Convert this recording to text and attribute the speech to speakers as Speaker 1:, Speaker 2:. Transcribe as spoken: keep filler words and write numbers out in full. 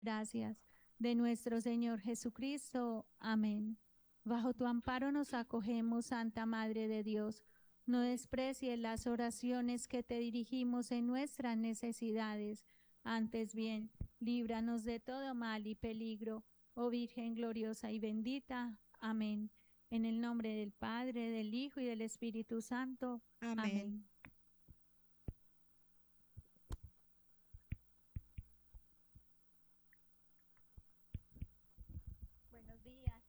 Speaker 1: Gracias de nuestro Señor Jesucristo. Amén. Bajo tu amparo nos acogemos, Santa Madre de Dios. No desprecies las oraciones que te dirigimos en nuestras necesidades. Antes bien, líbranos de todo mal y peligro, oh Virgen gloriosa y bendita. Amén. En el nombre del Padre, del Hijo y del Espíritu Santo.
Speaker 2: Amén.
Speaker 1: Amén. Buenos días.